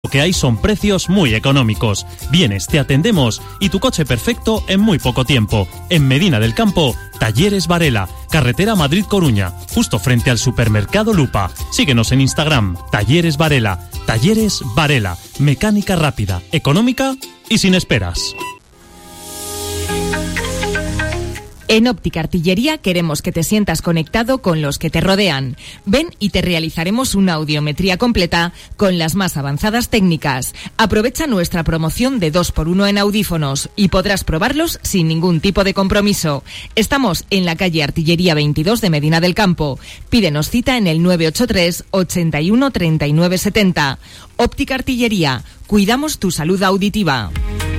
Lo que hay son precios muy económicos. Vienes, te atendemos y tu coche perfecto en muy poco tiempo. En Medina del Campo, Talleres Varela, carretera Madrid-Coruña, justo frente al supermercado Lupa. Síguenos en Instagram, Talleres Varela. Talleres Varela, mecánica rápida, económica y sin esperas. En Óptica Artillería queremos que te sientas conectado con los que te rodean. Ven y te realizaremos una audiometría completa con las más avanzadas técnicas. Aprovecha nuestra promoción de 2x1 en audífonos y podrás probarlos sin ningún tipo de compromiso. Estamos en la calle Artillería 22 de Medina del Campo. Pídenos cita en el 983 81 39 70. Óptica Artillería. Cuidamos tu salud auditiva.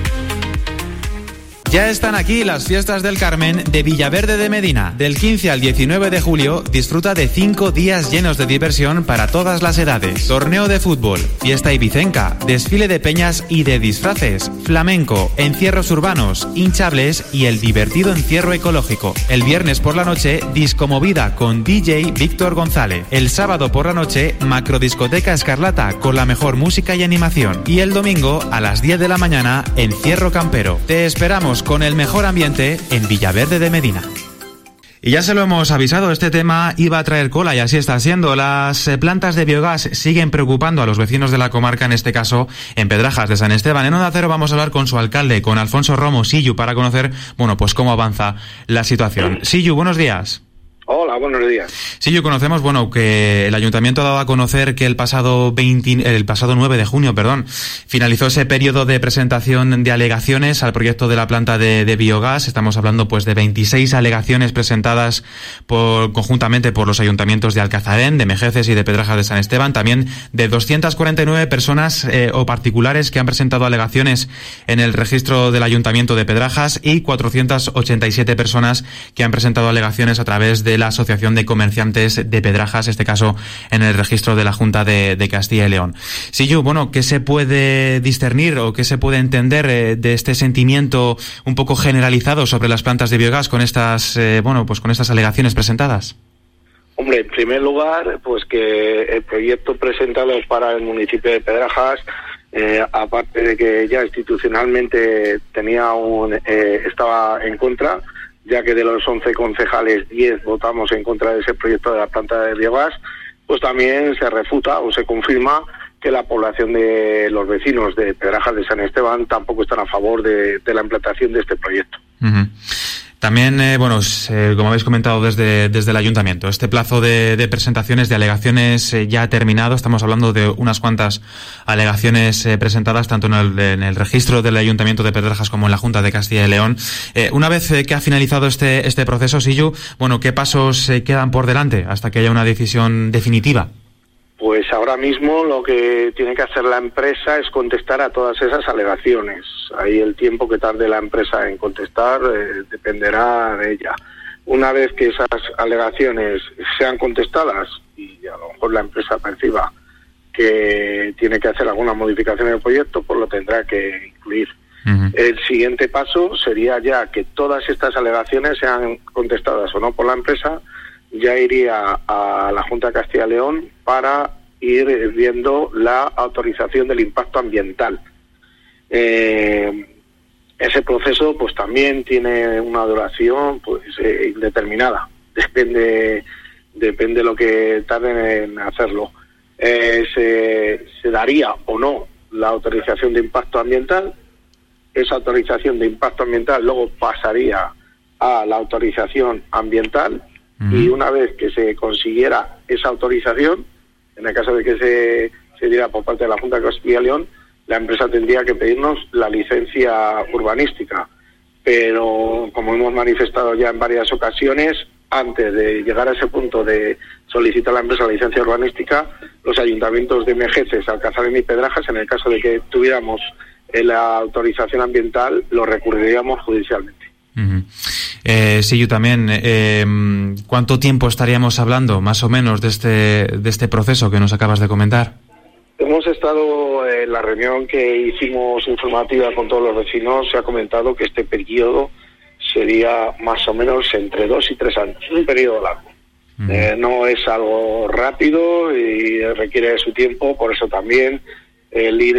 Ya están aquí las fiestas del Carmen de Villaverde de Medina. Del 15 al 19 de julio disfruta de 5 días llenos de diversión para todas las edades. Torneo de fútbol, fiesta ibicenca, desfile de peñas y de disfraces, flamenco, encierros urbanos, hinchables y el divertido encierro ecológico. El viernes por la noche, discomovida con DJ Víctor González. El sábado por la noche, macrodiscoteca Escarlata con la mejor música y animación. Y el domingo, a las 10 de la mañana, encierro campero. Te esperamos con el mejor ambiente en Villaverde de Medina. Y ya se lo hemos avisado, este tema iba a traer cola y así está siendo. Las plantas de biogás siguen preocupando a los vecinos de la comarca, en este caso en Pedrajas de San Esteban. En Onda Cero vamos a hablar con su alcalde, con Alfonso Romo Sillu, para conocer, pues cómo avanza la situación. Sillu, buenos días. Hola, buenos días. Sí, yo conocemos, que el Ayuntamiento ha dado a conocer que el pasado 9 de junio, finalizó ese periodo de presentación de alegaciones al proyecto de la planta de biogás. Estamos hablando, de 26 alegaciones presentadas conjuntamente por los ayuntamientos de Alcazarén, de Mejeces y de Pedrajas de San Esteban. También de 249 personas o particulares que han presentado alegaciones en el registro del Ayuntamiento de Pedrajas y 487 personas que han presentado alegaciones a través de la Asociación de Comerciantes de Pedrajas, este caso en el registro de la Junta de Castilla y León. Sillu, ¿qué se puede discernir o qué se puede entender de este sentimiento un poco generalizado sobre las plantas de biogás con estas, con estas alegaciones presentadas? Hombre, en primer lugar, que el proyecto presentado para el municipio de Pedrajas, aparte de que ya institucionalmente estaba en contra, ya que de los 11 concejales, 10 votamos en contra de ese proyecto de la planta de biogás, pues también se refuta o se confirma que la población de los vecinos de Pedrajas de San Esteban tampoco están a favor de la implantación de este proyecto. Uh-huh. También, como habéis comentado desde el Ayuntamiento, este plazo de presentaciones de alegaciones ya ha terminado. Estamos hablando de unas cuantas alegaciones presentadas tanto en el registro del Ayuntamiento de Pedrajas como en la Junta de Castilla y León. Una vez que ha finalizado este proceso, Sillu, ¿qué pasos quedan por delante hasta que haya una decisión definitiva? Pues ahora mismo lo que tiene que hacer la empresa es contestar a todas esas alegaciones. Ahí el tiempo que tarde la empresa en contestar dependerá de ella. Una vez que esas alegaciones sean contestadas y a lo mejor la empresa perciba que tiene que hacer alguna modificación en el proyecto, pues lo tendrá que incluir. Uh-huh. El siguiente paso sería ya que todas estas alegaciones sean contestadas o no por la empresa, ya iría a la Junta de Castilla y León para ir viendo la autorización del impacto ambiental. Ese proceso también tiene una duración indeterminada, depende lo que tarden en hacerlo. Se daría o no la autorización de impacto ambiental. Esa autorización de impacto ambiental luego pasaría a la autorización ambiental. Y una vez que se consiguiera esa autorización, en el caso de que se diera por parte de la Junta de Castilla y León, la empresa tendría que pedirnos la licencia urbanística. Pero, como hemos manifestado ya en varias ocasiones, antes de llegar a ese punto de solicitar a la empresa la licencia urbanística, los ayuntamientos de Mejeces, Alcazarén y Pedrajas, en el caso de que tuviéramos la autorización ambiental, lo recurriríamos judicialmente. Uh-huh. Sillu, también, ¿cuánto tiempo estaríamos hablando, más o menos, de este proceso que nos acabas de comentar? Hemos estado en la reunión que hicimos informativa con todos los vecinos, se ha comentado que este periodo sería más o menos entre 2 y 3 años, un periodo largo. Uh-huh. No es algo rápido y requiere de su tiempo, por eso también el ir